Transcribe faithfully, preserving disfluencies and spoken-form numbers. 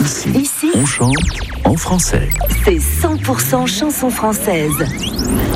Ici, Ici, on chante en français. c'est cent pour cent chanson française.